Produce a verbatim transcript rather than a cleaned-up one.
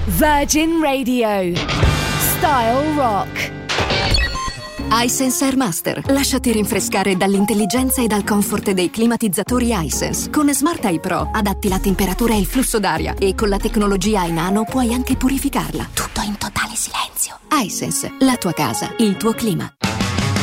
Virgin Radio. Style Rock. iSense Air Master. Lasciati rinfrescare dall'intelligenza e dal comfort dei climatizzatori iSense. Con Smart Eye Pro adatti la temperatura e il flusso d'aria e con la tecnologia iNano puoi anche purificarla. Tutto in totale silenzio. iSense, la tua casa, il tuo clima.